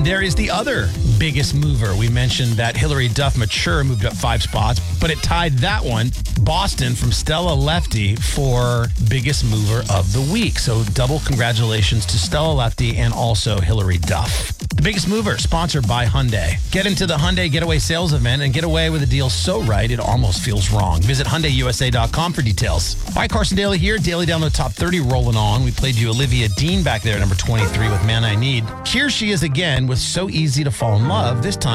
there is the other biggest mover. We mentioned that Hillary Duff Mature moved up 5 spots, but it tied that one, Boston, from Stella Lefty for biggest mover of the week. So double congratulations to Stella Lefty and also Hillary Duff. The Biggest Mover, sponsored by Hyundai. Get into the Hyundai Getaway Sales Event and get away with a deal so right it almost feels wrong. Visit HyundaiUSA.com for details. Hi, Carson Daly here. Daily Download Top 30 rolling on. We played you Olivia Dean back there, number 23 with Man I Need. Here she is again with So Easy to Fall in Love, this time